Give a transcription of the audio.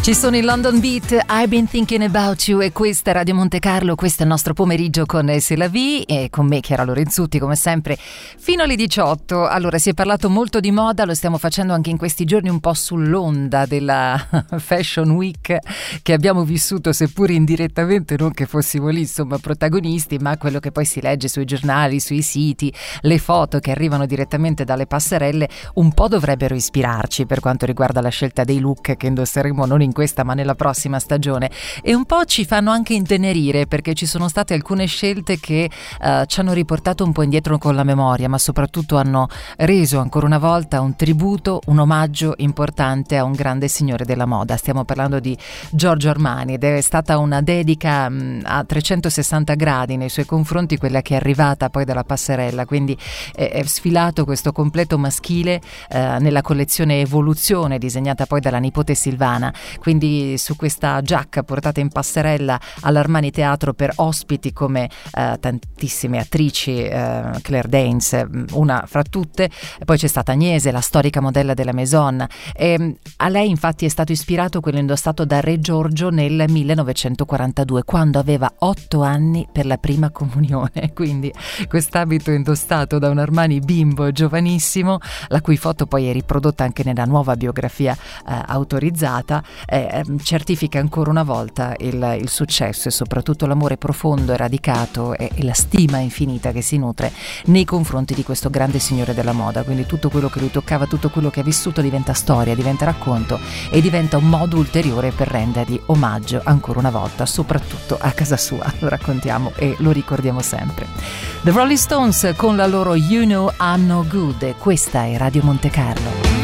Ci sono i London Beat, I've Been Thinking About You, e questa è Radio Monte Carlo. Questo è il nostro pomeriggio con C'est la vie e con me Chiara Lorenzutti come sempre fino alle 18. Allora, si è parlato molto di moda, lo stiamo facendo anche in questi giorni un po' sull'onda della Fashion Week che abbiamo vissuto, seppur indirettamente, non che fossimo lì insomma protagonisti, ma quello che poi si legge sui giornali, sui siti, le foto che arrivano direttamente dalle passerelle un po' dovrebbero ispirarci per quanto riguarda la scelta dei look che indosseremo non in questa ma nella prossima stagione, e un po' ci fanno anche intenerire perché ci sono state alcune scelte che ci hanno riportato un po' indietro con la memoria, ma soprattutto hanno reso ancora una volta un tributo, un omaggio importante a un grande signore della moda. Stiamo parlando di Giorgio Armani ed è stata una dedica a 360 gradi nei suoi confronti, quella che è arrivata poi dalla passerella, quindi è sfilato questo completo maschile nella collezione Evoluzione disegnata poi dalla nipote Silvana. Quindi su questa giacca portata in passerella all'Armani Teatro per ospiti come tantissime attrici, Claire Danes, una fra tutte, poi c'è stata Agnese, la storica modella della Maison, e a lei infatti è stato ispirato quello indossato da Re Giorgio nel 1942, quando aveva 8 anni per la prima comunione. Quindi quest'abito indossato da un Armani bimbo giovanissimo, la cui foto poi è riprodotta anche nella nuova biografia autorizzata, certifica ancora una volta il successo e soprattutto l'amore profondo e radicato e la stima infinita che si nutre nei confronti di questo grande signore della moda. Quindi tutto quello che lui toccava, tutto quello che ha vissuto diventa storia, diventa racconto e diventa un modo ulteriore per rendergli omaggio ancora una volta, soprattutto a casa sua. Lo raccontiamo e lo ricordiamo sempre. The Rolling Stones con la loro You Know I'm No Good. Questa è Radio Monte Carlo.